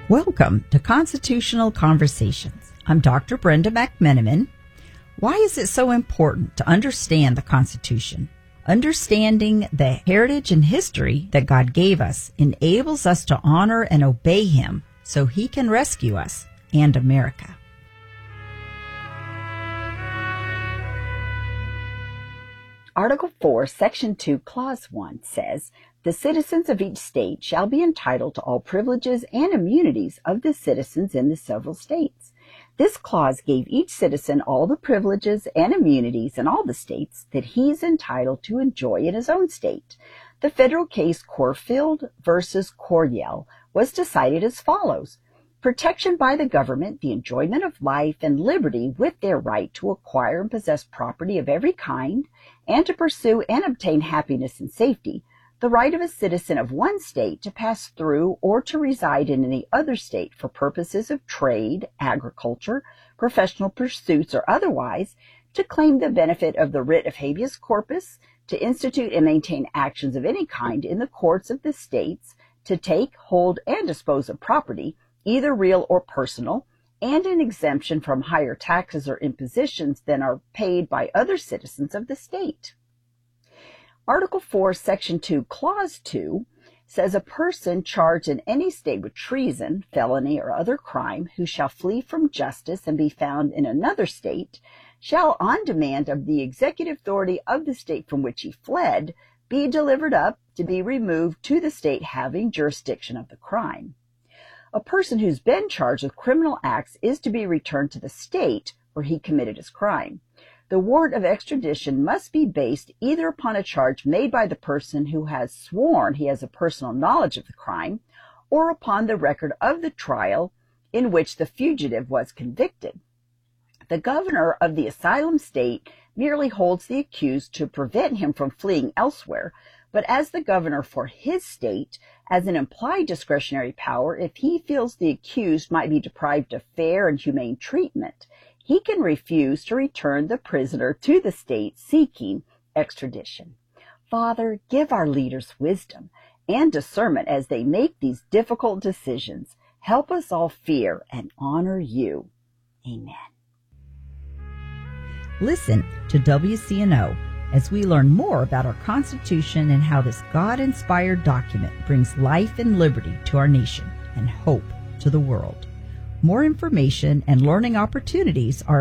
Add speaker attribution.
Speaker 1: Welcome to Constitutional Conversations. I'm Dr. Brenda McMenamin. Why is it so important to understand the Constitution? Understanding the heritage and history that God gave us enables us to honor and obey Him so He can rescue us and America.
Speaker 2: Article 4, Section 2, Clause 1 says, "The citizens of each state shall be entitled to all privileges and immunities of the citizens in the several states." This clause gave each citizen all the privileges and immunities in all the states that he is entitled to enjoy in his own state. The federal case Corfield versus Coryell was decided as follows. Protection by the government, the enjoyment of life and liberty with their right to acquire and possess property of every kind, and to pursue and obtain happiness and safety, the right of a citizen of one state to pass through or to reside in any other state for purposes of trade, agriculture, professional pursuits, or otherwise, to claim the benefit of the writ of habeas corpus, to institute and maintain actions of any kind in the courts of the states, to take, hold, and dispose of property, either real or personal, and an exemption from higher taxes or impositions than are paid by other citizens of the state. Article 4, Section 2, Clause 2 says a person charged in any state with treason, felony, or other crime who shall flee from justice and be found in another state shall, on demand of the executive authority of the state from which he fled, be delivered up to be removed to the state having jurisdiction of the crime. A person who's been charged with criminal acts is to be returned to the state where he committed his crime. The warrant of extradition must be based either upon a charge made by the person who has sworn he has a personal knowledge of the crime, or upon the record of the trial in which the fugitive was convicted. The governor of the asylum state merely holds the accused to prevent him from fleeing elsewhere, but as the governor for his state, as an implied discretionary power, if he feels the accused might be deprived of fair and humane treatment, he can refuse to return the prisoner to the state seeking extradition. Father, give our leaders wisdom and discernment as they make these difficult decisions. Help us all fear and honor you. Amen.
Speaker 1: Listen to WCNO as we learn more about our Constitution and how this God-inspired document brings life and liberty to our nation and hope to the world. More information and learning opportunities are